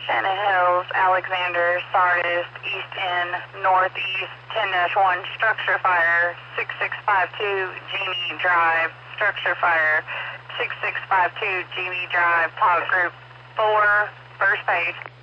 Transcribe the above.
Shannon Hills, Alexander, Sardis, East End, Northeast, 10-1, structure fire, 6652, Genie Drive, structure fire, 6652, Genie Drive, Talk Group 4, first page.